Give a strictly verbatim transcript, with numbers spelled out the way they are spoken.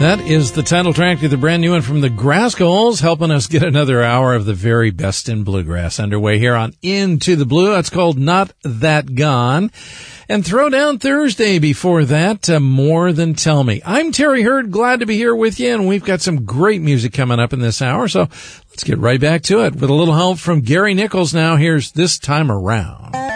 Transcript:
That is the title track to the brand new one from the Grascals, helping us get another hour of the very best in bluegrass underway here on Into the Blue. It's called Not That Gone. And Throwdown Thursday before that, uh, More Than Tell Me. I'm Terry Hurd, glad to be here with you, and we've got some great music coming up in this hour, so let's get right back to it. With a little help from Gary Nichols now, here's This Time Around.